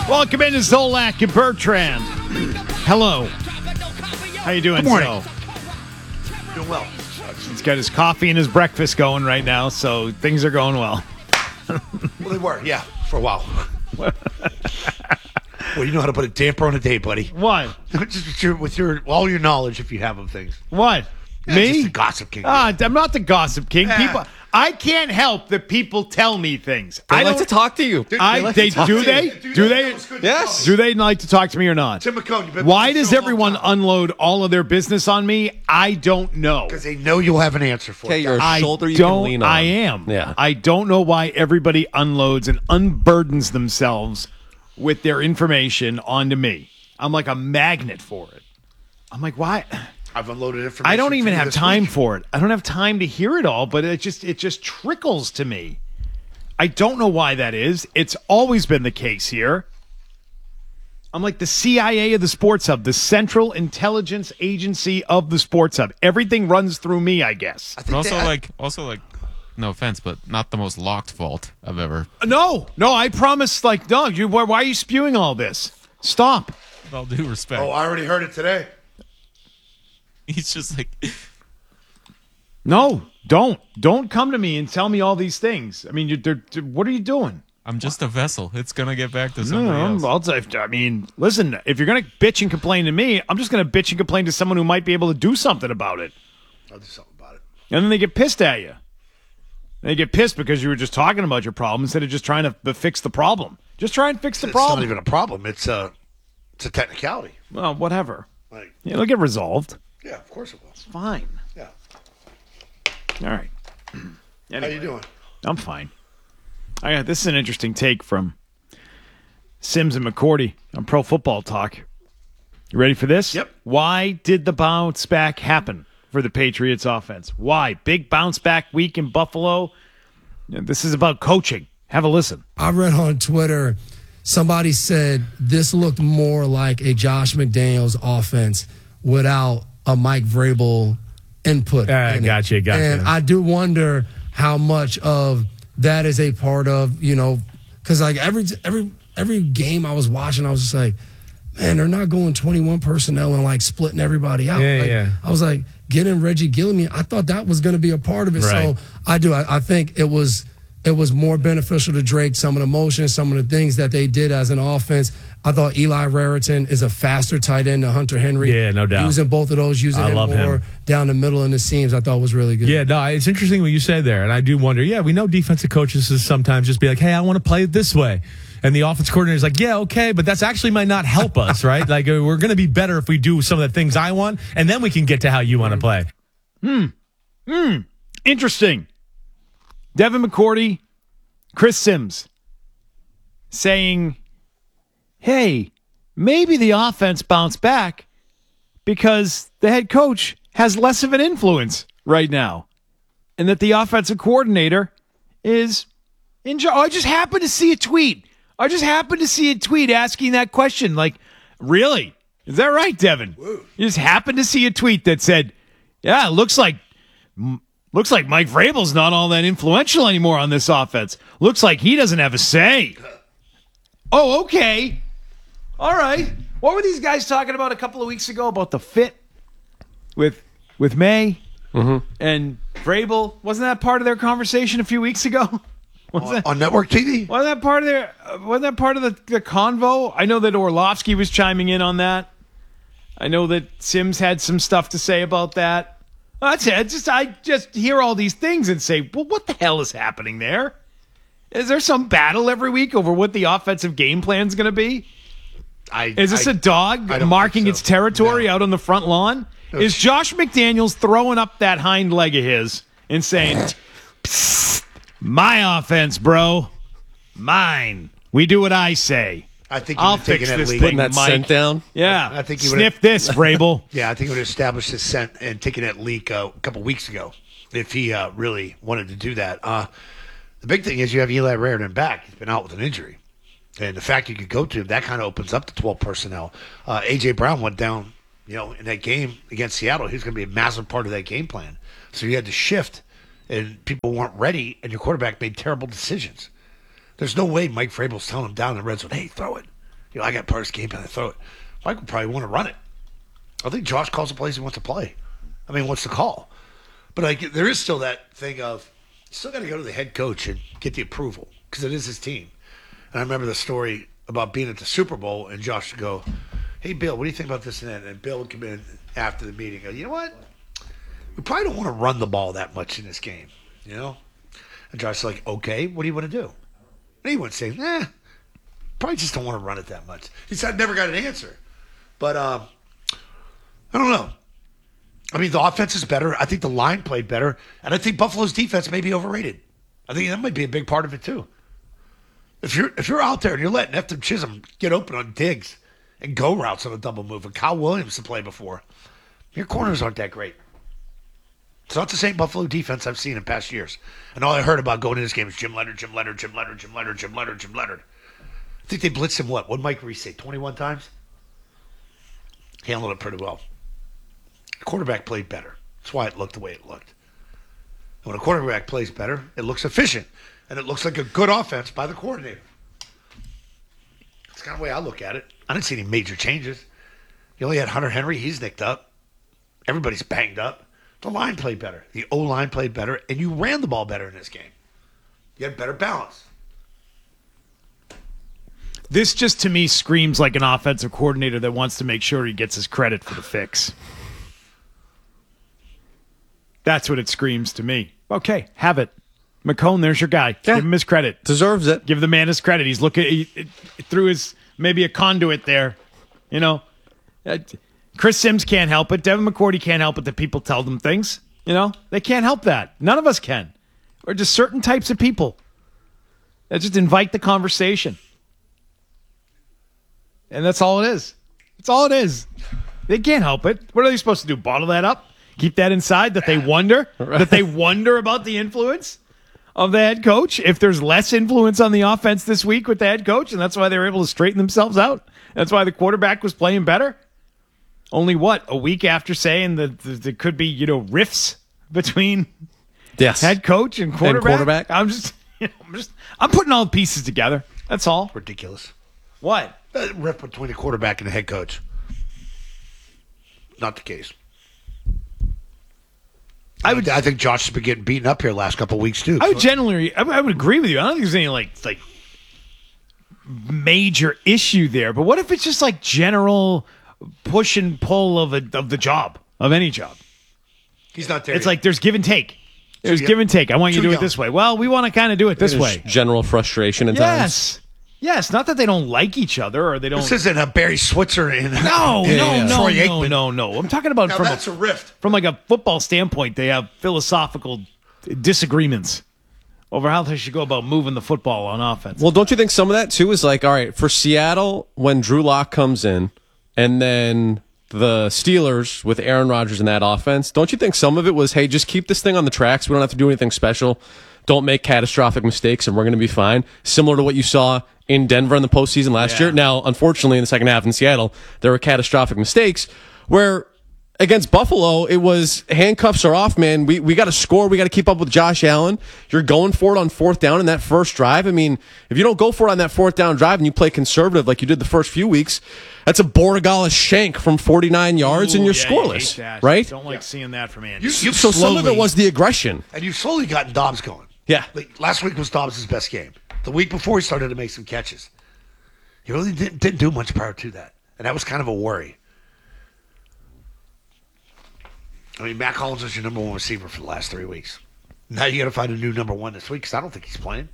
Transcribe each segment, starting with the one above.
Welcome into Zolak and Bertrand. Hello. How you doing, Good morning. Zo? Doing well. He's got his coffee and his breakfast going right now, so things are going well. Well, they were, yeah, for a while. Well, you know how to put a damper on a day, buddy. What? Just with your all your knowledge, if you have of things. What? Yeah, Me? just the gossip king. I'm not the gossip king. Yeah. I can't help that people tell me things. They I like don't to talk to you. Do That was good. Yes. Do they like to talk to me or not? Tim McCone, you've been Why with us does for a long everyone time. unload all of their business on me? I don't know. Because they know you'll have an answer for Okay, it. you're a I shoulder you don't. can lean on. I am. Yeah. I don't know why everybody unloads and unburdens themselves with their information onto me. I'm like a magnet for it. I'm like, why? I've unloaded information. I don't even for you have this time week. for it. I don't have time to hear it all, but it just trickles to me. I don't know why that is. It's always been the case here. I'm like the CIA of the Sports Hub, the Central Intelligence Agency of the Sports Hub. Everything runs through me, I guess. I But think also like, no offense, but not the most locked vault I've ever. No, I promise. Like, no, why are you spewing all this? Stop. With all due respect, I already heard it today. he's just like, No, don't come to me and tell me all these things. I mean, what are you doing? I'm just a vessel. It's gonna get back to somebody else. I mean, listen, if you're going to bitch and complain to me, I'm just going to bitch and complain to someone who might be able to do something about it. I'll do something about it. And then they get pissed at you. They get pissed because you were just talking about your problem instead of just trying to fix the problem. Just try and fix the It's problem. not even a problem. It's a technicality. Well, whatever. Like, It'll get resolved. yeah, of course it will. Fine. Yeah. All right. How Anyway, you doing? I'm fine. This is an interesting take from Sims and McCourty on Pro Football Talk. You ready for this? Yep. Why did the bounce back happen for the Patriots offense? Why? Big bounce back week in Buffalo. This is about coaching. Have a listen. I read on Twitter, somebody said this looked more like a Josh McDaniels offense without a Mike Vrabel input. in it. Gotcha. And I do wonder how much of that is a part of, because like every game I was watching, I was just like, man, they're not going 21 personnel and like splitting everybody out. I was like, getting Reggie Gilliam, I thought that was going to be a part of it. Right. So I think it was more beneficial to Drake, some of the motion, some of the things that they did as an offense. I thought Eli Raritan is a faster tight end than Hunter Henry. Yeah, no doubt. Using both of those, using I him love more him. down the middle in the seams, I thought was really good. Yeah, no, it's interesting what you said there. And I do wonder, we know defensive coaches sometimes just be like, hey, I want to play it this way. And the offense coordinator is like, yeah, okay, but that's actually might not help us, right? Like, we're going to be better if we do some of the things I want, and then we can get to how you want to play. Interesting. Devin McCourty, Chris Sims saying, hey, maybe the offense bounced back because the head coach has less of an influence right now and that the offensive coordinator is in charge. I just happened to see a tweet. Asking that question. Like, really? Is that right, Devin? You just happened to see a tweet that said, yeah, it looks like Mike Vrabel's not all that influential anymore on this offense. Looks like he doesn't have a say. Oh, okay. All right. What were these guys talking about a couple of weeks ago about the fit with May and Vrabel? Wasn't that part of their conversation a few weeks ago? On network TV? Wasn't that part of the convo? I know that Orlovsky was chiming in on that. I know that Sims had some stuff to say about that. That's it. I just hear all these things and say, well, what the hell is happening there? Is there some battle every week over what the offensive game plan is going to be? Is this a dog I don't marking think so. its territory No. out on the front lawn? Is Josh McDaniels throwing up that hind leg of his and saying, "Psst, my offense, bro, mine. We do what I say. I think I'll taken fix that this league. thing, Putting that Mike." scent down. Yeah, I think he would've- sniff this, Vrabel. Yeah, I think it would have established his scent and taken that leak a couple weeks ago if he really wanted to do that. The big thing is you have Eli Raritan back. He's been out with an injury. And the fact you could go to him, that kind of opens up the 12 personnel. A.J. Brown went down, in that game against Seattle. He's going to be a massive part of that game plan. So you had to shift, and people weren't ready, and your quarterback made terrible decisions. There's no way Mike Vrabel's telling him down in the red zone, hey, throw it. I got part of this game and I throw it. Mike would probably want to run it. I think Josh calls the plays he wants to play. Wants to call. But there is still that thing of you still got to go to the head coach and get the approval because it is his team. And I remember the story about being at the Super Bowl and Josh would go, "Hey, Bill, what do you think about this and that?" And Bill would come in after the meeting and go, "You know what? We probably don't want to run the ball that much in this game, you know?" And Josh's like, "Okay, what do you want to do?" And he wouldn't say, probably just don't want to run it that much. He said, I never got an answer. But I don't know. The offense is better. I think the line played better. And I think Buffalo's defense may be overrated. I think that might be a big part of it, too. If you're out there and you're letting Efton Chisholm get open on digs and go routes on a double move and Kyle Williams to play before, your corners aren't that great. It's not the same Buffalo defense I've seen in past years. And all I heard about going into this game is Jim Leonard. I think they blitzed him, what did Mike Reese say, 21 times? Handled it pretty well. The quarterback played better. That's why it looked the way it looked. And when a quarterback plays better, it looks efficient. And it looks like a good offense by the coordinator. That's kind of the way I look at it. I didn't see any major changes. You only had Hunter Henry. He's nicked up. Everybody's banged up. The line played better. The O-line played better. And you ran the ball better in this game. You had better balance. This just to me screams like an offensive coordinator that wants to make sure he gets his credit for the fix. That's what it screams to me. Okay, have it. McCone, there's your guy. Yeah. Give him his credit. Deserves it. Give the man his credit. He's looking through his maybe a conduit there. Chris Sims can't help it. Devin McCourty can't help it that people tell them things. They can't help that. None of us can. We're just certain types of people that just invite the conversation. And that's all it is. That's all it is. They can't help it. What are they supposed to do? Bottle that up? Keep that inside that they wonder? That they wonder about the influence of the head coach? If there's less influence on the offense this week with the head coach, and that's why they were able to straighten themselves out? That's why the quarterback was playing better? Only a week after saying that there could be, rifts between head coach and quarterback? I'm putting all the pieces together. That's all. Ridiculous. What? Rift between the quarterback and the head coach. Not the case. I think Josh has been getting beaten up here the last couple of weeks too. I would agree with you. I don't think there's any like major issue there. But what if it's just like general push and pull of the job, of any job? He's not there. It's like there's give and take. There's give and take. I want you to do it this way. Well, we want to kind of do it this way. General frustration at times. Yes, not that they don't like each other or they don't. This isn't a Barry Switzer in No. Troy Aikman. No. I'm talking about Now that's a rift. From like a football standpoint. They have philosophical disagreements over how they should go about moving the football on offense. Well, don't you think some of that too is like, all right, for Seattle when Drew Lock comes in, and then the Steelers with Aaron Rodgers in that offense? Don't you think some of it was, hey, just keep this thing on the tracks. We don't have to do anything special. Don't make catastrophic mistakes, and we're going to be fine. Similar to what you saw in Denver in the postseason last year. Now, unfortunately, in the second half in Seattle, there were catastrophic mistakes where against Buffalo, it was handcuffs are off, man. We got to score. We got to keep up with Josh Allen. You're going for it on fourth down in that first drive. If you don't go for it on that fourth down drive and you play conservative like you did the first few weeks, that's a Borregala shank from 49 yards and you're scoreless, right? Don't like seeing that from Andy. So some of it was the aggression. And you've slowly gotten Dobbs going. Yeah. Last week was Dobbs' best game. The week before, he started to make some catches. He really didn't do much prior to that. And that was kind of a worry. Matt Collins is your number one receiver for the last 3 weeks. Now you got to find a new number one this week because I don't think he's playing.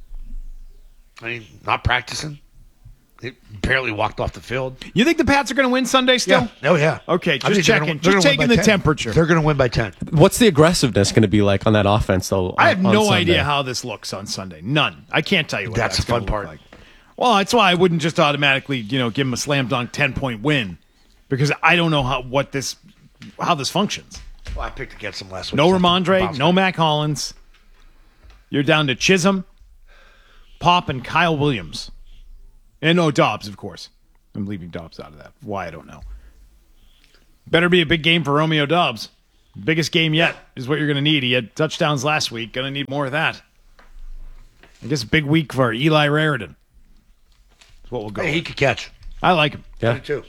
Not practicing. He barely walked off the field. You think the Pats are going to win Sunday still? Yeah. Oh, yeah. Okay, just checking. Just taking the temperature. They're going to win by 10. What's the aggressiveness going to be like on that offense, though? I have no Sunday? idea how this looks on Sunday. None. I can't tell you what That's the fun gonna look part. like. Well, that's why I wouldn't just automatically, give him a slam dunk 10-point win because I don't know how this functions. Well, I picked against him last week. No Ramondre, no Matt Collins. You're down to Chisholm, Pop, and Kyle Williams. And no Dobbs, of course. I'm leaving Dobbs out of that. Why, I don't know. Better be a big game for Romeo Dobbs. Biggest game yet is what you're going to need. He had touchdowns last week. Going to need more of that. I guess big week for Eli Raridan. what we'll go. Hey, he could catch. I like him. Yeah. Me too.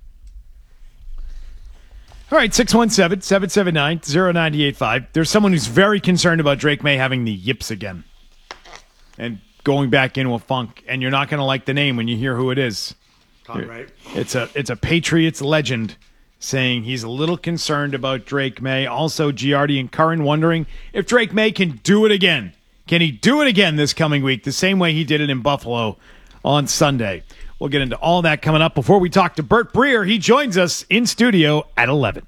All right, 617-779-0985. There's someone who's very concerned about Drake May having the yips again and going back into a funk, and you're not going to like the name when you hear who it is. Tom, right? It's a Patriots legend saying he's a little concerned about Drake May. Also, Giardi and Curran wondering if Drake May can do it again. Can he do it again this coming week the same way he did it in Buffalo on Sunday? We'll get into all that coming up. Before we talk to Bert Breer, he joins us in studio at 11.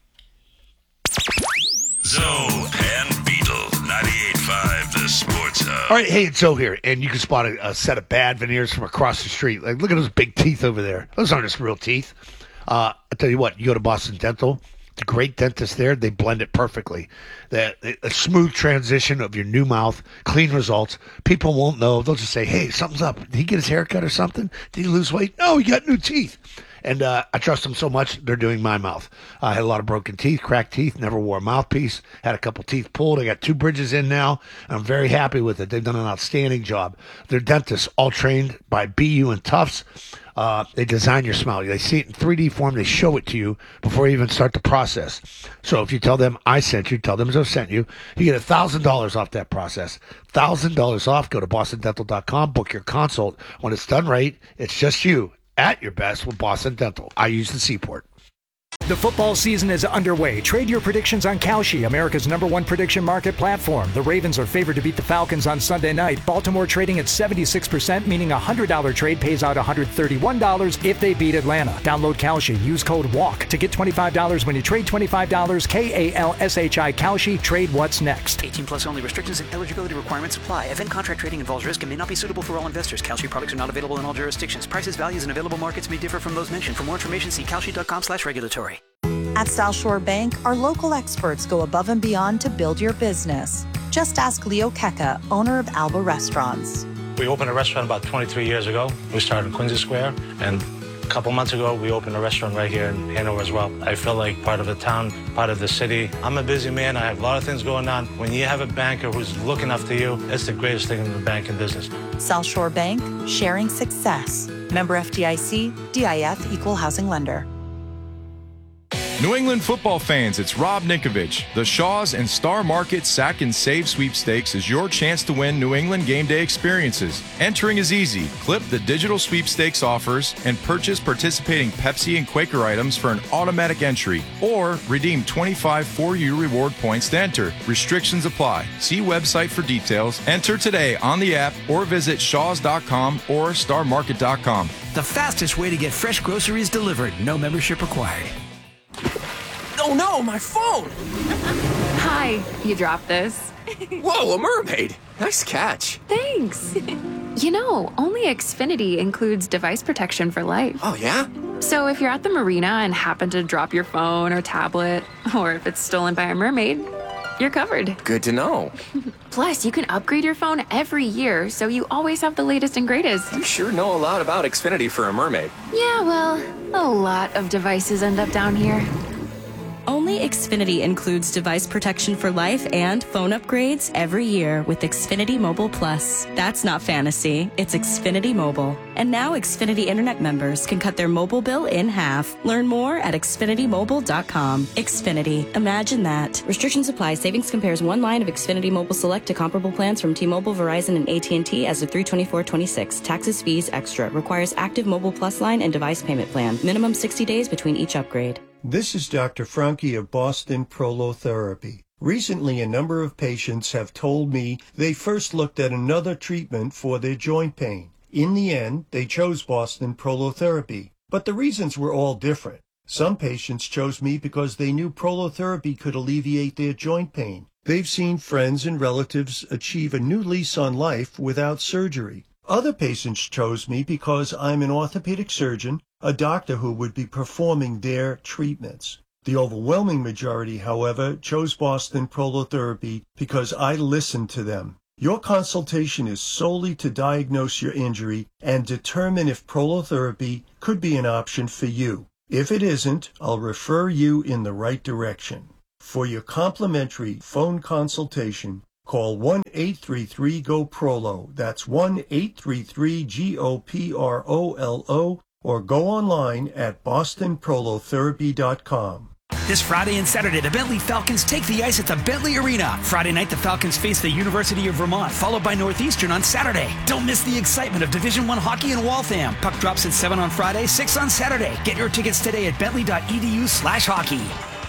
Zoe and Beetle, 98.5, the Sports Hub. All right, hey, it's Zoe here, and you can spot a set of bad veneers from across the street. Like, look at those big teeth over there. Those aren't just real teeth. I tell you what, you go to Boston Dental, the great dentist there, they blend it perfectly. A smooth transition of your new mouth, clean results. People won't know. They'll just say, hey, something's up. Did he get his hair cut or something? Did he lose weight? No, he got new teeth. And I trust them so much, they're doing my mouth. I had a lot of broken teeth, cracked teeth, never wore a mouthpiece, had a couple teeth pulled. I got 2 bridges in now. I'm very happy with it. They've done an outstanding job. They're dentists, all trained by BU and Tufts. They design your smile. They see it in 3D form. They show it to you before you even start the process. So if you tell them I sent you, tell them Zoe sent you, you get $1,000 off that process. $1,000 off. Go to bostondental.com, book your consult. When it's done right, it's just you at your best with Boston Dental. I use the Seaport. The football season is underway. Trade your predictions on Kalshi, America's #1 prediction market platform. The Ravens are favored to beat the Falcons on Sunday night. Baltimore trading at 76%, meaning a $100 trade pays out $131 if they beat Atlanta. Download Kalshi. Use code WALK to get $25 when you trade $25. KALSHI Kalshi. Trade what's next. 18 plus only. Restrictions and eligibility requirements apply. Event contract trading involves risk and may not be suitable for all investors. Kalshi products are not available in all jurisdictions. Prices, values, and available markets may differ from those mentioned. For more information, see kalshi.com/regulatory. At South Shore Bank, our local experts go above and beyond to build your business. Just ask Leo Keka, owner of Alba Restaurants. We opened a restaurant about 23 years ago. We started in Quincy Square, and a couple months ago, we opened a restaurant right here in Hanover as well. I feel like part of the town, part of the city. I'm a busy man. I have a lot of things going on. When you have a banker who's looking after you, it's the greatest thing in the banking business. South Shore Bank, sharing success. Member FDIC, DIF Equal Housing Lender. New England football fans, it's Rob Ninkovich. The Shaw's and Star Market Sack and Save Sweepstakes is your chance to win New England game day experiences. Entering is easy. Clip the digital sweepstakes offers and purchase participating Pepsi and Quaker items for an automatic entry, or redeem 25 4U reward points to enter. Restrictions apply. See website for details. Enter today on the app or visit shaws.com or starmarket.com. The fastest way to get fresh groceries delivered. No membership required. Oh no, my phone! Hi, you dropped this. Whoa, a mermaid! Nice catch. Thanks. You know, only Xfinity includes device protection for life. Oh, yeah? So if you're at the marina and happen to drop your phone or tablet, or if it's stolen by a mermaid, you're covered. Good to know. Plus, you can upgrade your phone every year, so you always have the latest and greatest. You sure know a lot about Xfinity for a mermaid. Yeah, well, a lot of devices end up down here. Only Xfinity includes device protection for life and phone upgrades every year with Xfinity Mobile Plus. That's not fantasy, it's Xfinity Mobile. And now Xfinity Internet members can cut their mobile bill in half. Learn more at xfinitymobile.com. Xfinity. Imagine that. Restrictions apply. Savings compares one line of Xfinity Mobile Select to comparable plans from T-Mobile, Verizon, and AT&T as of 3/24/26. Taxes, fees, extra. Requires active Mobile Plus line and device payment plan. Minimum 60 days between each upgrade. This is Dr. Franke of Boston Prolotherapy. Recently, a number of patients have told me they first looked at another treatment for their joint pain. In the end, they chose Boston Prolotherapy, but the reasons were all different. Some patients chose me because they knew prolotherapy could alleviate their joint pain. They've seen friends and relatives achieve a new lease on life without surgery. Other patients chose me because I'm an orthopedic surgeon, a doctor who would be performing their treatments. The overwhelming majority, however, chose Boston Prolotherapy because I listened to them. Your consultation is solely to diagnose your injury and determine if prolotherapy could be an option for you. If it isn't, I'll refer you in the right direction. For your complimentary phone consultation, Call 1-833-GO-PROLO. That's 1-833-GOPROLO, or go online at bostonprolotherapy.com. This Friday and Saturday, the Bentley Falcons take the ice at the Bentley Arena. Friday night, the Falcons face the University of Vermont, followed by Northeastern on Saturday. Don't miss the excitement of Division I hockey in Waltham. Puck drops at 7 on Friday, 6 on Saturday. Get your tickets today at bentley.edu/hockey.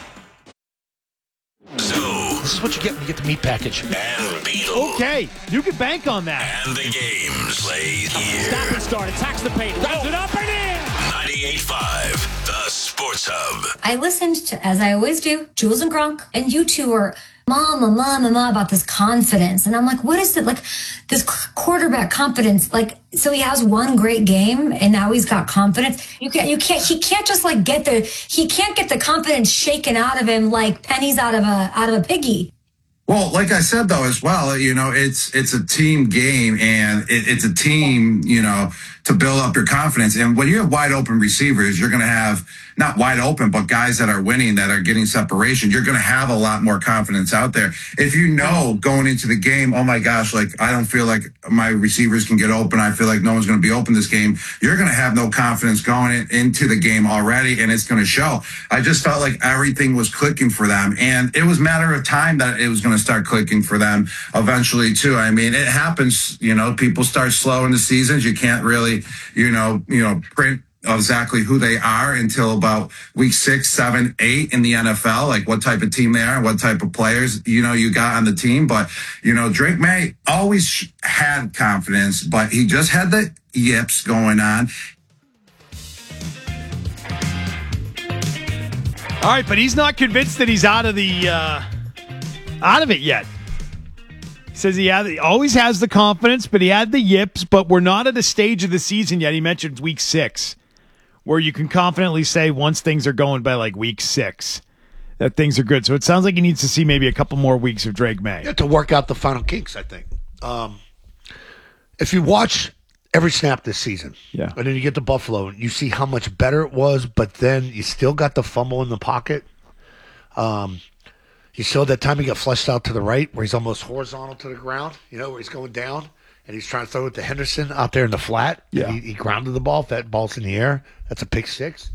This is what you get when you get the meat package. And Beetle. Okay, you can bank on that. And the games play here. Stop and start. Attacks the paint. Runs it up and in. 98.5, the Sports Hub. I listened to, as I always do, Jules and Gronk, and you two were mama about this confidence. And I'm like, what is it? Like this quarterback confidence. Like, so he has one great game and now he's got confidence. He can't just like he can't get the confidence shaken out of him like pennies out of a piggy. Well, like I said, though, as well, it's a team game and it's a team, to build up your confidence. And when you have wide open receivers, you're going to have not wide open, but guys that are winning, that are getting separation. You're going to have a lot more confidence out there. If you know going into the game, oh my gosh, like I don't feel like my receivers can get open. I feel like no one's going to be open this game. You're going to have no confidence going into the game already, and it's going to show. I just felt like everything was clicking for them, and it was a matter of time that it was going to start clicking for them eventually too. I mean, it happens, people start slow in the seasons. You can't really, print exactly who they are until about week 6, 7, 8 in the NFL, like what type of team they are, what type of players, you got on the team. But, Drake May always had confidence, but he just had the yips going on. All right, but he's not convinced that he's out of it yet. He says he always has the confidence, but he had the yips, but we're not at a stage of the season yet. He mentioned week 6, where you can confidently say once things are going by like week 6 that things are good. So it sounds like he needs to see maybe a couple more weeks of Drake May. You have to work out the final kinks, I think. If you watch every snap this season, yeah, and then you get to Buffalo, and you see how much better it was, but then you still got the fumble in the pocket. You saw that time he got flushed out to the right where he's almost horizontal to the ground, where he's going down, and he's trying to throw it to Henderson out there in the flat. Yeah. He grounded the ball. If that ball's in the air, that's a pick 6.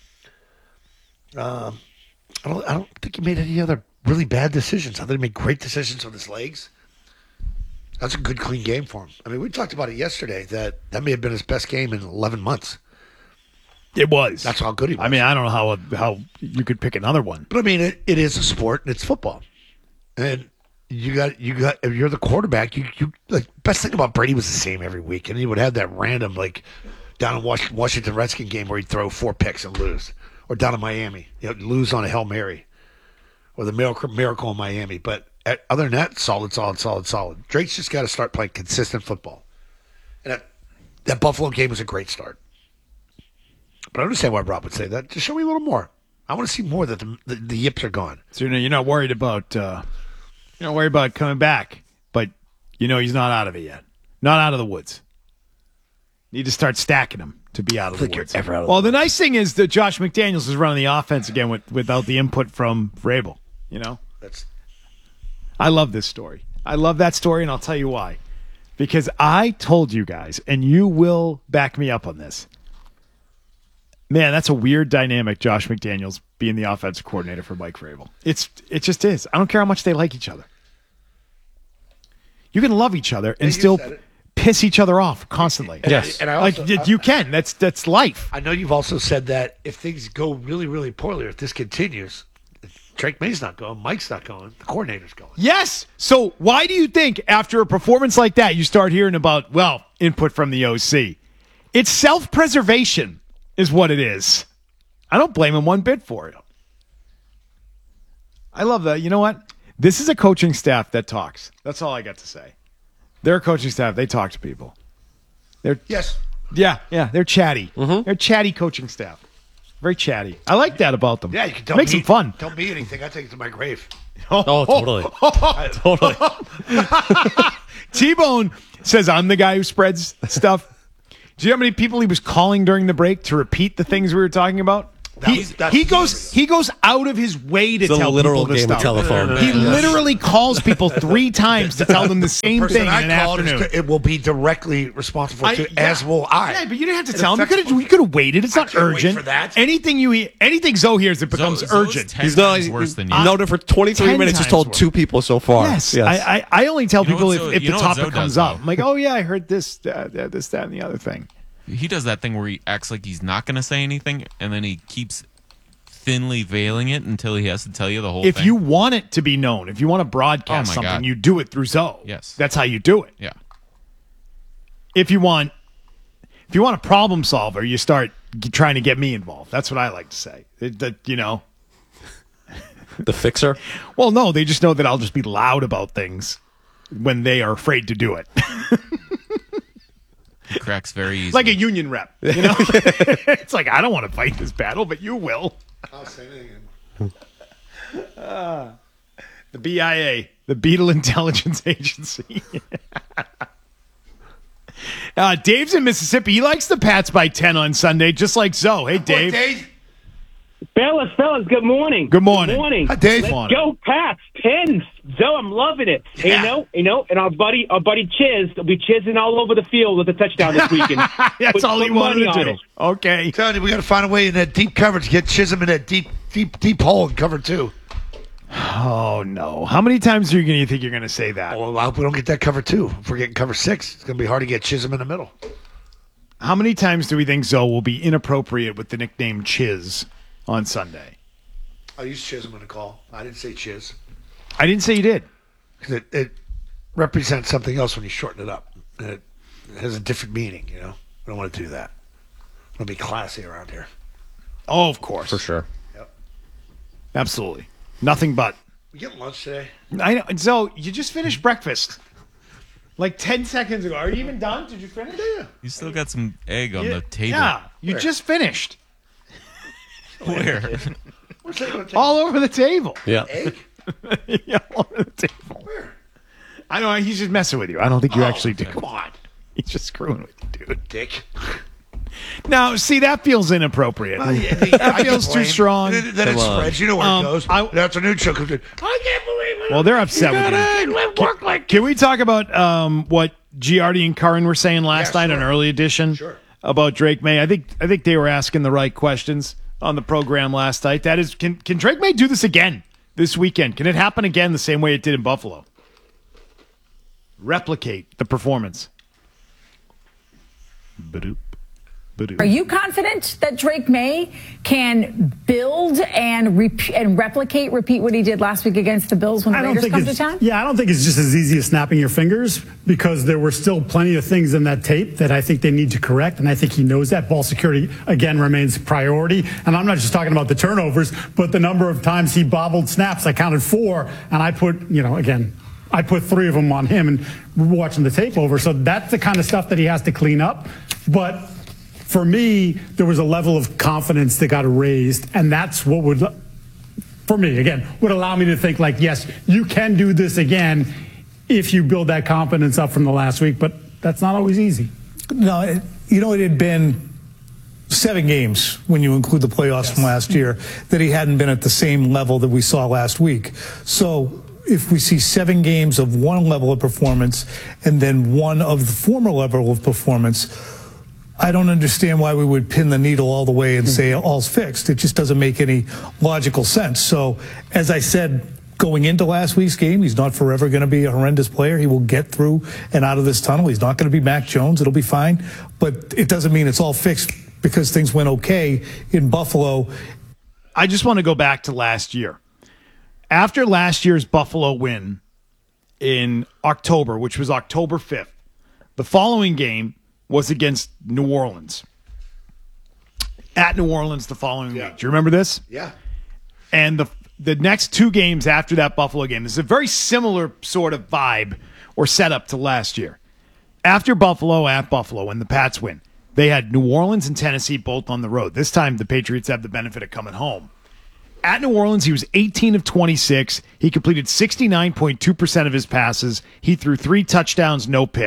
I don't think he made any other really bad decisions. I think he made great decisions with his legs. That's a good, clean game for him. I mean, we talked about it yesterday that may have been his best game in 11 months. It was. That's how good he was. I mean, I don't know how you could pick another one. But I mean, it is a sport and it's football. And you got if you're the quarterback, you like best thing about Brady was the same every week. And he would have that random like down in Washington Redskin game where he'd throw 4 picks and lose. Or down in Miami, lose on a Hail Mary. Or the miracle in Miami. But other than that, solid. Drake's just got to start playing consistent football. And that Buffalo game was a great start. But I understand why Rob would say that. Just show me a little more. I want to see more that the yips are gone. So you're not worried about coming back, but he's not out of it yet. Not out of the woods. Need to start stacking him to be out of the woods. Well, the nice thing is that Josh McDaniels is running the offense again without the input from Vrabel. I love this story. I love that story, and I'll tell you why. Because I told you guys, and you will back me up on this. Man, that's a weird dynamic, Josh McDaniels being the offensive coordinator for Mike Vrabel. It just is. I don't care how much they like each other. You can love each other and still piss each other off constantly. Yes. And I also, you can. That's life. I know you've also said that if things go really, really poorly, or if this continues, Drake May's not going, Mike's not going, the coordinator's going. Yes. So why do you think after a performance like that, you start hearing about, input from the OC? It's self-preservation. Is what it is. I don't blame him one bit for it. I love that. You know what? This is a coaching staff that talks. That's all I got to say. They're a coaching staff. They talk to people. Yes. Yeah. They're chatty. Mm-hmm. They're chatty coaching staff. Very chatty. I like that about them. Yeah, you can tell Makes them fun. Tell me anything. I take it to my grave. Totally. Totally. T-Bone says I'm the guy who spreads stuff. Do you know how many people he was calling during the break to repeat the things we were talking about? He goes out of his way to It's a tell literal people this game of stuff. telephone. He literally calls people 3 times to tell them the same person thing in I an called afternoon. it will be directly responsible to, as will I. Yeah, but you didn't have to It tell him. affects You could have waited. It's not can't wait urgent. for that. Anything Zoe hears, it becomes urgent. He's known it for 23 10 minutes. He's times told worse. 2 people so far. Yes. I only tell people what Zoe- if you the know what topic Zoe comes does, up. though? I'm like, oh yeah, I heard this, that, and the other thing. He does that thing where he acts like he's not going to say anything, and then he keeps thinly veiling it until he has to tell you the whole If thing. you want it to be known, if you want to broadcast Oh, my something, God. you do it through Zoe. Yes. That's how you do it. Yeah. If you want a problem solver, you start trying to get me involved. That's what I like to say. The fixer? Well, no, they just know that I'll just be loud about things when they are afraid to do it. He cracks very easily. Like a union rep, you know? It's like, I don't want to fight this battle, but you will. I'll say anything. The BIA, the Beetle Intelligence Agency. Dave's in Mississippi. He likes the Pats by 10 on Sunday, just like Zoe. Hey, Dave. Fellas, good morning. Good morning. Good morning. Hi, Dave. Let's go Pats. 10. Joe, I'm loving it. Yeah. You know, and our buddy Chiz will be chizzing all over the field with a touchdown this weekend. That's Put all he some wanted money to on do. it. Okay. Telling you, we got to find a way in that deep coverage to get Chisholm in that deep hole and cover 2. Oh, no. How many times do you think you're going to say that? Well, I hope we don't get that cover 2. If we're getting cover 6, it's going to be hard to get Chisholm in the middle. How many times do we think Zoe will be inappropriate with the nickname Chiz on Sunday? I used Chisholm in the call. I didn't say Chiz. I didn't say you did. Because it represents something else when you shorten it up. It has a different meaning, you know? We don't want to do that. We want to be classy around here. Oh, of course. For sure. Yep. Absolutely. Nothing but. We getting lunch today? I know. Zoe, you just finished breakfast. Like 10 seconds ago. Are you even done? Did you finish? Yeah. You still got some egg on the table. Yeah. You just finished. Where? All over the table. Yeah. Egg? Yeah, all over the table. Where? I know. He's just messing with you. I don't think you actually do. Come on. He's just screwing with you, dude. Dick. Now, see, that feels inappropriate. That feels too strong. Then it spreads. You know where it goes. The afternoon show comes in. I can't believe it. Well, they're upset with you. Can we talk about what Giardi and Curran were saying last night on Early Edition about Drake May? I think they were asking the right questions on the program last night. That is, can Drake May do this again this weekend? Can it happen again the same way it did in Buffalo? Replicate the performance. Ba-doop. Are you confident that Drake May can build and repeat what he did last week against the Bills when the Raiders come to town? Yeah, I don't think it's just as easy as snapping your fingers because there were still plenty of things in that tape that I think they need to correct, and I think he knows that. Ball security, again, remains a priority. And I'm not just talking about the turnovers, but the number of times he bobbled snaps. I counted 4, and I put, I put 3 of them on him and watching the tape over. So that's the kind of stuff that he has to clean up. But for me, there was a level of confidence that got raised, and that's what would, for me, again, would allow me to think like, yes, you can do this again if you build that confidence up from the last week, but that's not always easy. No, it had been 7 games when you include the playoffs from last year that he hadn't been at the same level that we saw last week. So if we see 7 games of one level of performance and then one of the former level of performance, I don't understand why we would pin the needle all the way and say all's fixed. It just doesn't make any logical sense. So, as I said, going into last week's game, he's not forever going to be a horrendous player. He will get through and out of this tunnel. He's not going to be Mac Jones. It'll be fine. But it doesn't mean it's all fixed because things went okay in Buffalo. I just want to go back to last year. After last year's Buffalo win in October, which was October 5th, the following game was against New Orleans. At New Orleans the following week. Do you remember this? Yeah. And the next 2 games after that Buffalo game, this is a very similar sort of vibe or setup to last year. After Buffalo, at Buffalo, when the Pats win, they had New Orleans and Tennessee both on the road. This time the Patriots have the benefit of coming home. At New Orleans, he was 18 of 26. He completed 69.2% of his passes. He threw 3 touchdowns, no picks.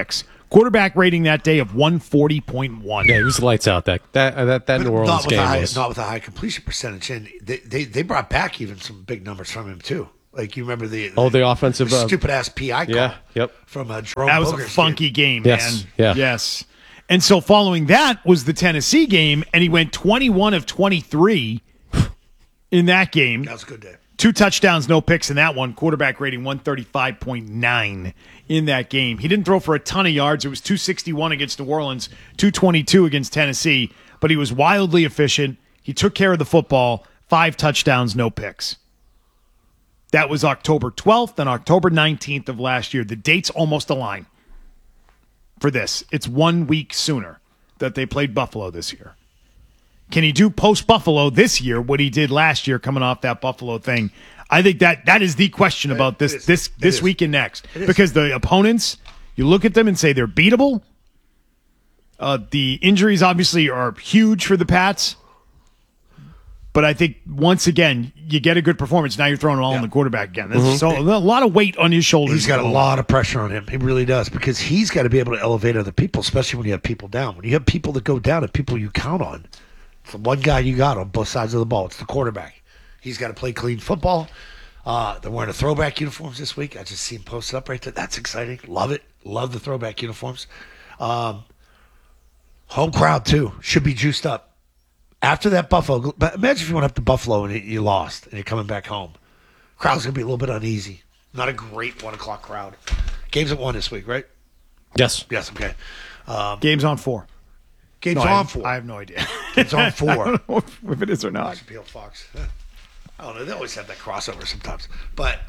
Quarterback rating that day of 140.1. Yeah, he was lights out. That New Orleans game was not with a high completion percentage, and they brought back even some big numbers from him too. Like you remember the offensive stupid ass PI call from Jerome. That was Boger's a funky game, Yes, man. yeah. Yes. And so following that was the Tennessee game, and he went 21 of 23 in that game. That was a good day. 2 touchdowns, no picks in that one. Quarterback rating 135.9 in that game. He didn't throw for a ton of yards. It was 261 against New Orleans, 222 against Tennessee, but he was wildly efficient. He took care of the football, 5 touchdowns, no picks. That was October 12th and October 19th of last year. The dates almost align for this. It's 1 week sooner that they played Buffalo this year. Can he do post-Buffalo this year what he did last year coming off that Buffalo thing? I think that is the question about this week and next. Because the opponents, you look at them and say they're beatable. The injuries obviously are huge for the Pats. But I think, once again, you get a good performance. Now you're throwing it all on the quarterback again. So a lot of weight on his shoulders. He's got a lot of pressure on him. He really does, because he's got to be able to elevate other people, especially when you have people down. When you have people that go down and people you count on, it's the one guy you got on both sides of the ball. It's the quarterback. He's got to play clean football. They're wearing a throwback uniforms this week. I just see him posted up right there. That's exciting. Love it. Love the throwback uniforms. Home crowd, too. Should be juiced up. After that Buffalo, but imagine if you went up to Buffalo and you lost and you're coming back home. Crowd's going to be a little bit uneasy. Not a great 1 o'clock crowd. Game's at 1 this week, right? Yes. Yes, okay. Game's on 4. Game's on 4. I have no idea. Game's on 4. I don't know if it is or not. Fox. I don't know. They always have that crossover sometimes. But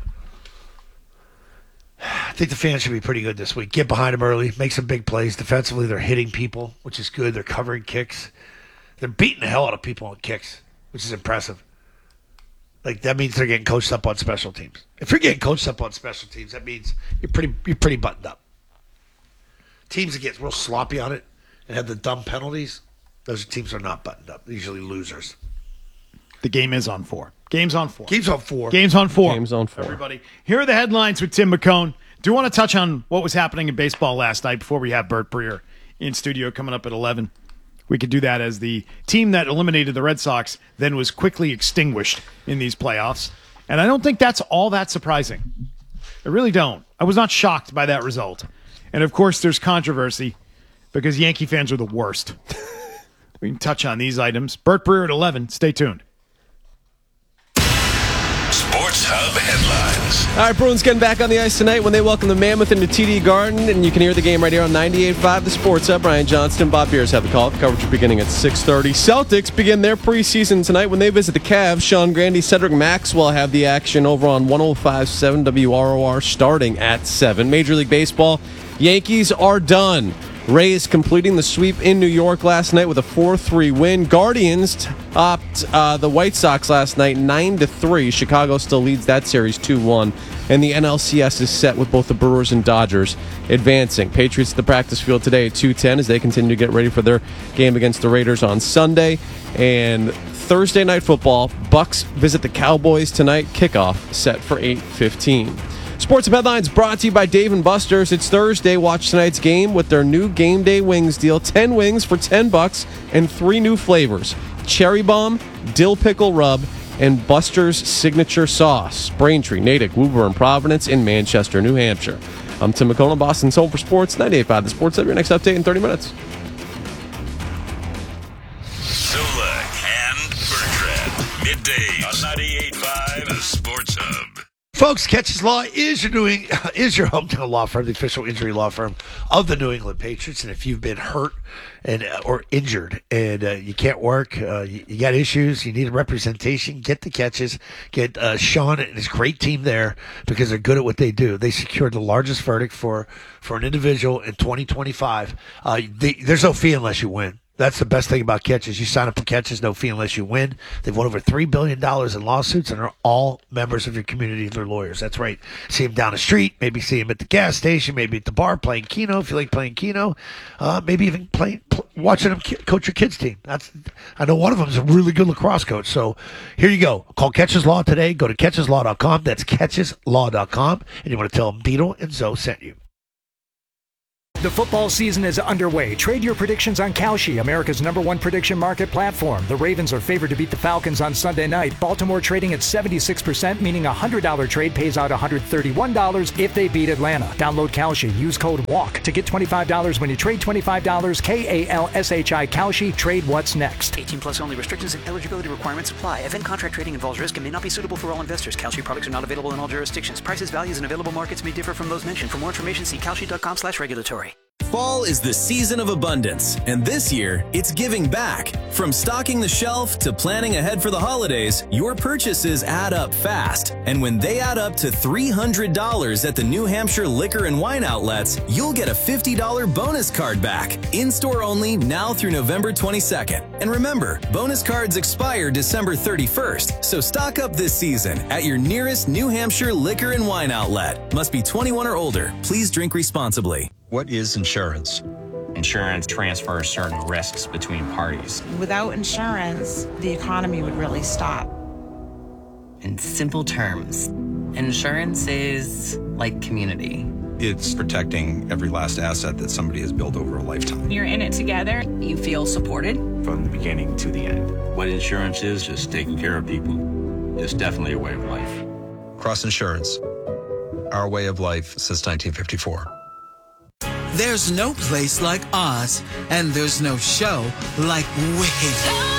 I think the fans should be pretty good this week. Get behind them early. Make some big plays. Defensively, they're hitting people, which is good. They're covering kicks. They're beating the hell out of people on kicks, which is impressive. Like, that means they're getting coached up on special teams. If you're getting coached up on special teams, that means you're pretty buttoned up. Teams that get real sloppy on it and have the dumb penalties, those teams are not buttoned up. They're usually losers. The game is on 4. Game's on 4. Game's on 4. Game's on 4. Game's on 4. Everybody, here are the headlines with Tim McCone. Do want to touch on what was happening in baseball last night before we have Bert Breer in studio coming up at 11. We could do that as the team that eliminated the Red Sox then was quickly extinguished in these playoffs. And I don't think that's all that surprising. I really don't. I was not shocked by that result. And, of course, there's controversy because Yankee fans are the worst. We can touch on these items. Bert Breer at 11. Stay tuned. Sports Hub headlines. All right, Bruins getting back on the ice tonight when they welcome the Mammoth into TD Garden, and you can hear the game right here on 98.5 The Sports Hub. Brian Johnston, Bob Beers have the call. Coverage beginning at 6:30. Celtics begin their preseason tonight when they visit the Cavs. Sean Grandy, Cedric Maxwell have the action over on 105.7 WROR starting at 7. Major League Baseball, Yankees are done. Rays completing the sweep in New York last night with a 4-3 win. Guardians topped the White Sox last night 9-3. Chicago still leads that series 2-1. And the NLCS is set with both the Brewers and Dodgers advancing. Patriots at the practice field today at 2:10 as they continue to get ready for their game against the Raiders on Sunday. And Thursday night football, Bucks visit the Cowboys tonight. Kickoff set for 8:15. Sports Hub Headlines brought to you by Dave & Buster's. It's Thursday. Watch tonight's game with their new Game Day Wings deal. 10 wings for $10 and 3 new flavors. Cherry Bomb, Dill Pickle Rub, and Buster's Signature Sauce. Braintree, Natick, Woburn, Providence, and Manchester, New Hampshire. I'm Tim McCone, Boston's Home for Sports, 98.5 The Sports Hub. Your next update in 30 minutes. Solak and Bertrand. Middays on 98.5 The Sports Hub. Folks, Catches Law is your hometown law firm, the official injury law firm of the New England Patriots. And if you've been hurt or injured and you can't work, you got issues, you need a representation, get the Catches. Get Sean and his great team there because they're good at what they do. They secured the largest verdict for an individual in 2025. There's no fee unless you win. That's the best thing about Catches. You sign up for Catches, no fee unless you win. They've won over $3 billion in lawsuits and are all members of your community. They're lawyers. That's right. See them down the street. Maybe see them at the gas station. Maybe at the bar playing Keno if you like playing Keno. Maybe even watching them coach your kids' team. I know one of them is a really good lacrosse coach. So here you go. Call Catches Law today. Go to catcheslaw.com. That's catcheslaw.com. And you want to tell them Beetle and Zoe sent you. The football season is underway. Trade your predictions on Kalshi, America's #1 prediction market platform. The Ravens are favored to beat the Falcons on Sunday night. Baltimore trading at 76%, meaning a $100 trade pays out $131 if they beat Atlanta. Download Kalshi. Use code WALK to get $25 when you trade $25. KALSHI Kalshi. Trade what's next. 18 plus only. Restrictions and eligibility requirements apply. Event contract trading involves risk and may not be suitable for all investors. Kalshi products are not available in all jurisdictions. Prices, values, and available markets may differ from those mentioned. For more information, see kalshi.com/regulatory. Fall is the season of abundance, and this year, it's giving back. From stocking the shelf to planning ahead for the holidays, your purchases add up fast. And when they add up to $300 at the New Hampshire Liquor and Wine outlets, you'll get a $50 bonus card back. In-store only now through November 22nd. And remember, bonus cards expire December 31st, so stock up this season at your nearest New Hampshire Liquor and Wine outlet. Must be 21 or older. Please drink responsibly. What is insurance? Insurance transfers certain risks between parties. Without insurance, the economy would really stop. In simple terms, insurance is like community. It's protecting every last asset that somebody has built over a lifetime. You're in it together. You feel supported From the beginning to the end. What insurance is just taking care of people. It's definitely a way of life. Cross Insurance. Our way of life since 1954. There's no place like Oz, and there's no show like Wicked.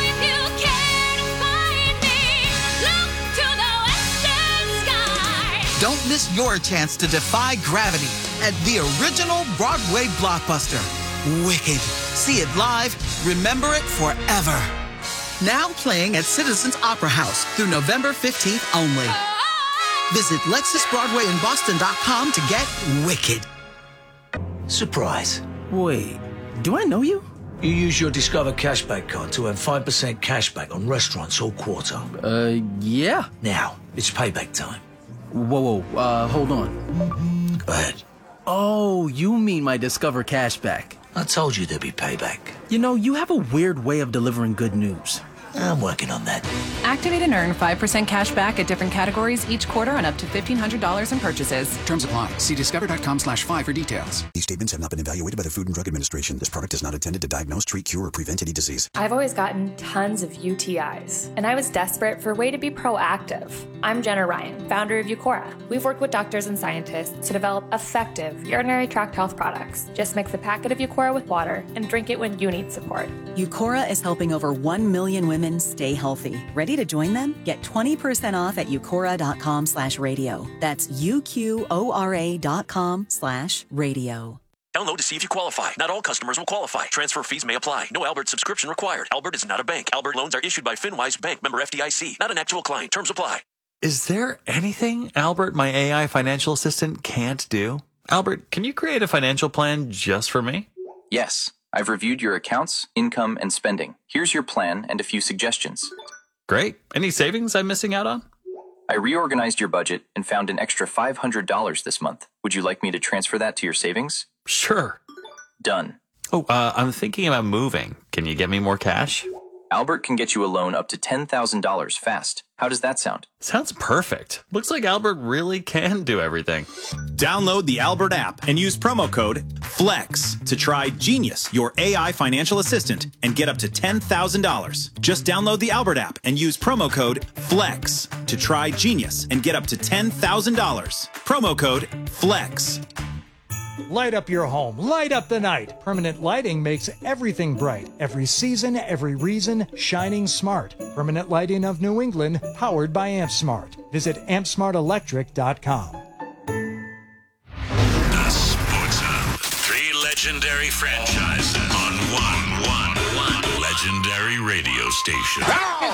Don't miss your chance to defy gravity at the original Broadway blockbuster, Wicked. See it live, remember it forever. Now playing at Citizens Opera House through November 15th only. Visit LexusBroadwayInBoston.com to get Wicked. Surprise. Wait, do I know you? You use your Discover Cashback card to earn 5% cashback on restaurants all quarter. Yeah. Now, it's payback time. Whoa, hold on. Go ahead. Oh, you mean my Discover Cashback. I told you there'd be payback. You know, you have a weird way of delivering good news. I'm working on that. Activate and earn 5% cash back at different categories each quarter on up to $1,500 in purchases. Terms apply. See discover.com/5 for details. These statements have not been evaluated by the Food and Drug Administration. This product is not intended to diagnose, treat, cure, or prevent any disease. I've always gotten tons of UTIs, and I was desperate for a way to be proactive. I'm Jenna Ryan, founder of Eucora. We've worked with doctors and scientists to develop effective urinary tract health products. Just mix a packet of Eucora with water and drink it when you need support. Eucora is helping over 1 million women stay healthy. Ready to join them? Get 20% off at eucora.com/radio. That's UQORA.com/radio. Download to see if you qualify. Not all customers will qualify. Transfer fees may apply. No Albert subscription required. Albert is not a bank. Albert loans are issued by FinWise Bank, member FDIC. Not an actual client. Terms apply. Is there anything Albert, my AI financial assistant, can't do? Albert, can you create a financial plan just for me? Yes. I've reviewed your accounts, income, and spending. Here's your plan and a few suggestions. Great. Any savings I'm missing out on? I reorganized your budget and found an extra $500 this month. Would you like me to transfer that to your savings? Sure. Done. Oh, I'm thinking about moving. Can you get me more cash? Albert can get you a loan up to $10,000 fast. How does that sound? Sounds perfect. Looks like Albert really can do everything. Download the Albert app and use promo code FLEX to try Genius, your AI financial assistant, and get up to $10,000. Just download the Albert app and use promo code FLEX to try Genius and get up to $10,000. Promo code FLEX. Light up your home. Light up the night. Permanent lighting makes everything bright. Every season, every reason, shining smart. Permanent Lighting of New England, powered by AmpSmart. Visit ampsmartelectric.com. The Sports Hub. 3 legendary franchises on one legendary radio station.